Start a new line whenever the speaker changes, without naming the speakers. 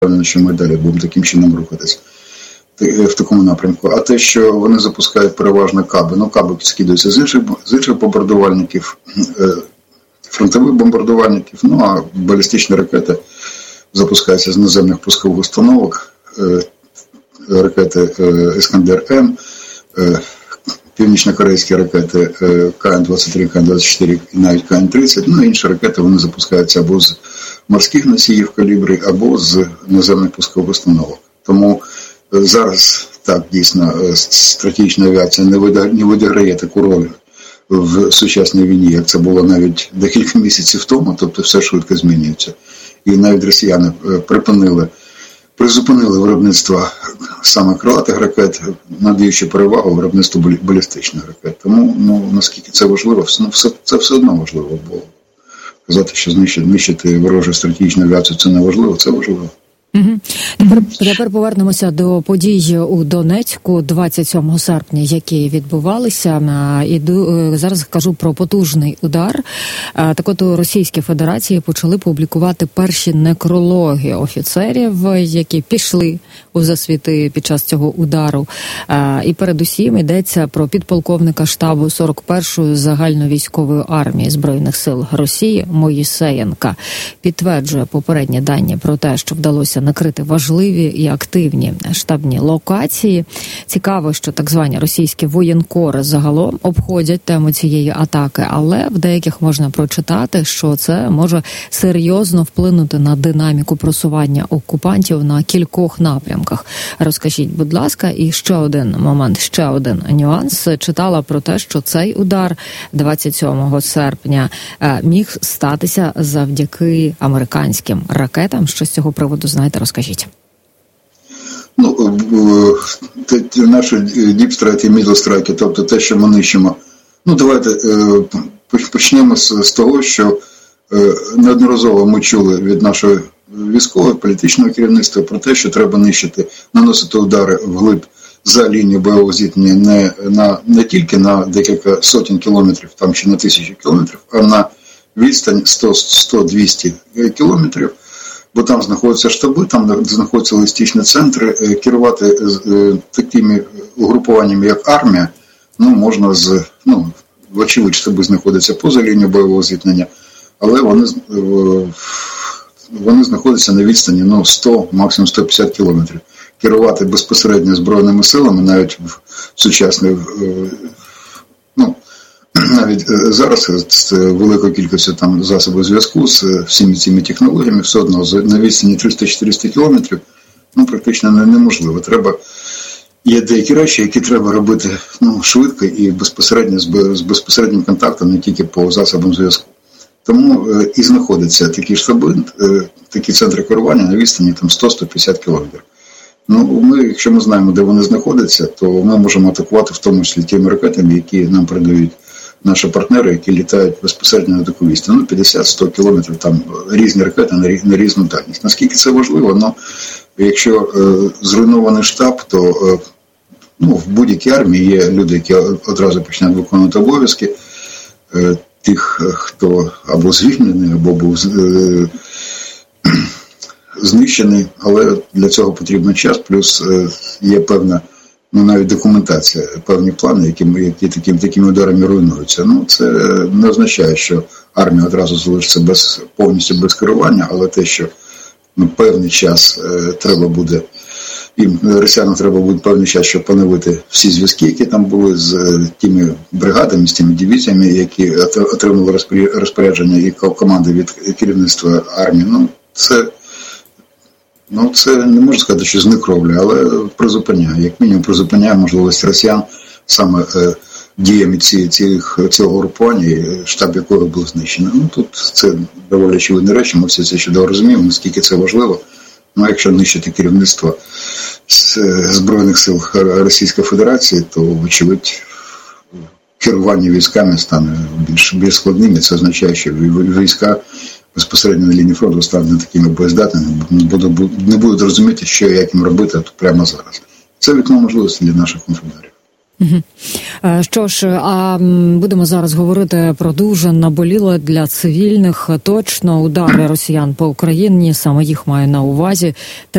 впевнений, що ми далі будемо таким чином рухатись в такому напрямку. А те, що вони запускають переважно каби, каби скидаються з інших бомбардувальників, фронтових бомбардувальників, а балістичні ракети запускаються з наземних пускових установок, ракети «Іскандер-М», північно-корейські ракети КН-23, КН-24 і навіть КН-30, інші ракети вони запускаються або з морських носіїв калібри, або з наземних пускових установок. Тому зараз, так, дійсно, стратегічна авіація не відіграє таку роль в сучасній війні, як це було навіть декілька місяців тому, тобто все швидко змінюється. І навіть росіяни призупинили виробництво саме крилатих ракет, надаючи перевагу виробництву балістичних ракет. Тому, наскільки це важливо, це все одно важливо, бо казати, що знищити ворожу стратегічну авіацію це не важливо, це важливо.
Угу. Тепер повернемося до подій у Донецьку 27 серпня, які відбувалися. І зараз кажу про потужний удар. Так от у Російській Федерації почали публікувати перші некрологи офіцерів, які пішли у засвіти під час цього удару. І передусім йдеться про підполковника штабу 41-ї загальновійськової армії Збройних сил Росії Моїсеєнка. Підтверджує попередні дані про те, що вдалося накрити важливі і активні штабні локації. Цікаво, що так звані російські воєнкори загалом обходять тему цієї атаки, але в деяких можна прочитати, що це може серйозно вплинути на динаміку просування окупантів на кількох напрямках. Розкажіть, будь ласка, і ще один момент, ще один нюанс. Читала про те, що цей удар 27 серпня міг статися завдяки американським ракетам. Що з цього приводу знаєте, розкажіть.
Наші діпстрайки і мідлстрайки, тобто те, що ми нищимо. Давайте почнемо з того, що неодноразово ми чули від нашого військового, політичного керівництва про те, що треба наносити удари вглиб за лінію бойового зіткнення не тільки на декілька сотень кілометрів, там чи на тисячі кілометрів, а на відстань 100-200 кілометрів, бо там знаходяться штаби, там знаходяться логістичні центри. Керувати такими угрупуваннями, як армія, можна вочевидь, штаби знаходяться поза лінією бойового зіткнення, але вони знаходяться на відстані 100, максимум 150 кілометрів. Керувати безпосередньо збройними силами, навіть в сучасній, навіть зараз з великою кількістю там засобів зв'язку, з всіми цими технологіями, все одно на відстані 300-400 кілометрів, практично неможливо. Є деякі речі, які треба робити швидко і безпосередньо з безпосереднім контактом, не тільки по засобам зв'язку. Тому і знаходяться такі штаби, такі центри керування на відстані 100-150 кілометрів. Якщо ми знаємо, де вони знаходяться, то ми можемо атакувати в тому числі тими ракетами, які нам передають наші партнери, які літають безпосередньо на таку відстань. 50-100 кілометрів, там різні ракети на різну дальність. Наскільки це важливо? Якщо зруйнований штаб, то в будь-якій армії є люди, які одразу починають виконувати обов'язки, тих, хто або звільнений, або був знищений, але для цього потрібен час, плюс є певна, навіть документація, певні плани, які такими ударами руйнуються. Це не означає, що армія одразу залишиться повністю без керування, але те, що певний час треба буде, росіянам треба буде певний час, щоб поновити всі зв'язки, які там були з тими бригадами, з тими дивізіями, які отримали розпорядження і команди від керівництва армії. Це не можна сказати, що знекровлює, але призупиняє. Як мінімум призупиняє можливість росіян саме діями цього групування, штаб якого був знищений. Тут це доволі очевидні речі, ми всі це чудово розуміємо, наскільки це важливо. Якщо нищити керівництво Збройних сил Російської Федерації, то, вочевидь, керування військами стане більш складним. Це означає, що війська безпосередньо на лінії фронту стануть такими боєздатними, не будуть розуміти, що і як їм робити прямо зараз. Це вікно можливості для наших конфліктів.
Що ж, а будемо зараз говорити про дуже наболіле для цивільних точно удари росіян по Україні, саме їх маю на увазі.